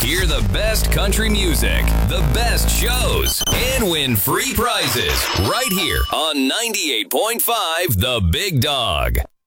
Hear the best country music, the best shows, and win free prizes right here on 98.5 The Big Dog.